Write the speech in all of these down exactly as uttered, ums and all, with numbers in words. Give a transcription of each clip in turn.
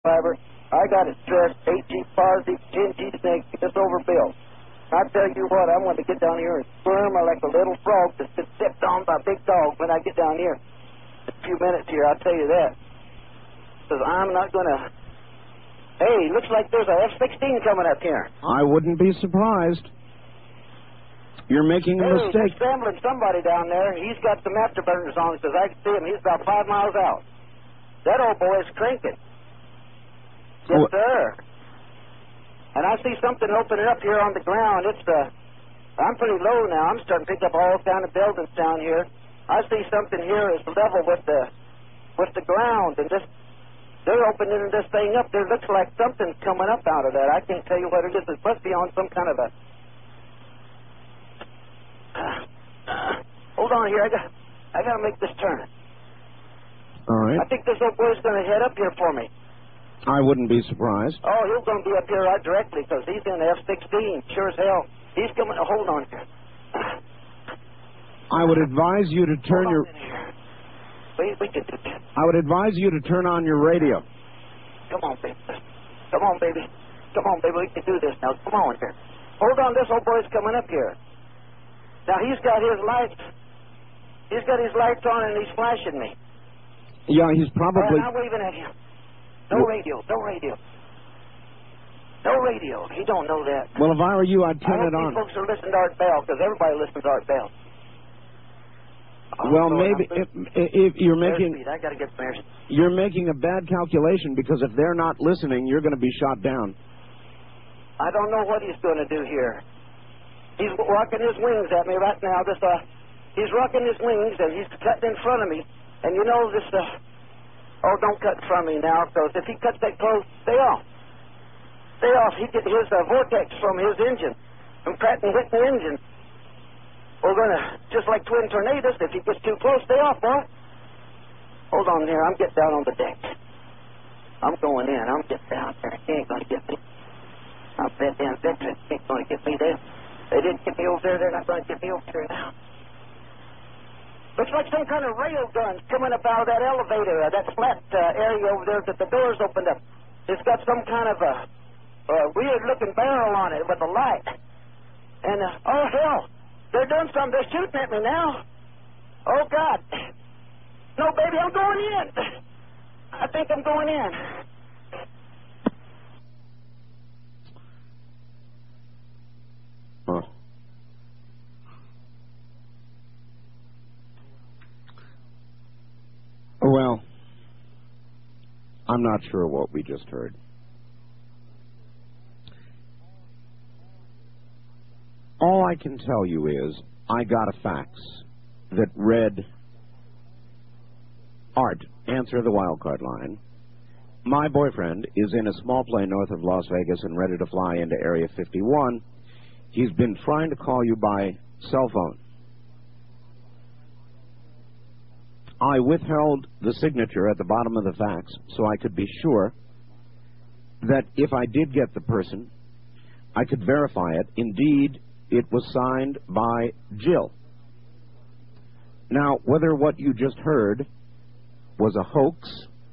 fiber. I got it stressed, eight G positive, ten G negative, just overbuilt. I tell you what, I want to get down here and squirm like a little frog that's been stepped on by a big dog when I get down here. In a few minutes here, I'll tell you that. Because I'm not going to... Hey, looks like there's a F sixteen coming up here. I wouldn't be surprised. You're making a hey, mistake. Hey, scrambling somebody down there. He's got some afterburners on because I can see him. He's about five miles out. That old boy is cranking. Yes, oh. sir. And I see something opening up here on the ground. It's the... I'm pretty low now. I'm starting to pick up all kind of buildings down here. I see something here is level with the with the ground, and just they're opening this thing up. There looks like something's coming up out of that. I can't tell you what it is. It must be on some kind of a... Uh, uh, hold on here. I got I got to make this turn. All right. I think this old boy's going to head up here for me. I wouldn't be surprised. Oh, he's going to be up here right directly because he's in the F sixteen. Sure as hell. He's coming. Hold on here. I would advise you to turn your... We, we can do that. I would advise you to turn on your radio. Come on, baby. Come on, baby. Come on, baby. We can do this now. Come on here. Hold on. This old boy's coming up here. Now, he's got his lights. He's got his lights on and he's flashing me. Yeah, he's probably... Uh, I'm waving at him. No well, radio. No radio. No radio. He don't know that. Well, if I were you, I'd turn I it on. these folks are listening to Art Bell because everybody listens to Art Bell. Oh, well, Lord, maybe if, if you're making I gotta get some air. You're making a bad calculation because if they're not listening, you're going to be shot down. I don't know what he's going to do here. He's rocking his wings at me right now. This uh, he's rocking his wings and he's cutting in front of me. And you know this. Uh, oh, don't cut from me now, because if he cuts that close, stay off. Stay off. He get his uh, vortex from his engine, from Pratt and Whitney engine. We're gonna just like twin tornadoes. If he gets too close, stay off, boy. Hold on here. I'm getting down on the deck. I'm going in. I'm getting down there. He ain't gonna get me. I'm that damn veteran. He ain't gonna get me there. They didn't get me over there. They're not gonna get me over here now. Looks like some kind of rail guns coming up out of that elevator, uh, that flat uh, area over there that the doors opened up. It's got some kind of a, a weird-looking barrel on it with a light. And, uh, oh, hell, they're doing something. They're shooting at me now. Oh, God. No, baby, I'm going in. I think I'm going in. Huh. Well, I'm not sure what we just heard. All I can tell you is I got a fax that read, Art, answer the wildcard line. My boyfriend is in a small plane north of Las Vegas and ready to fly into Area fifty-one. He's been trying to call you by cell phone. I withheld the signature at the bottom of the fax so I could be sure that if I did get the person, I could verify it. Indeed, it was signed by Jill. Now, whether what you just heard was a hoax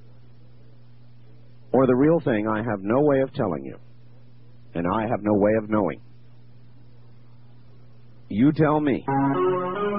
or the real thing, I have no way of telling you, and I have no way of knowing. You tell me.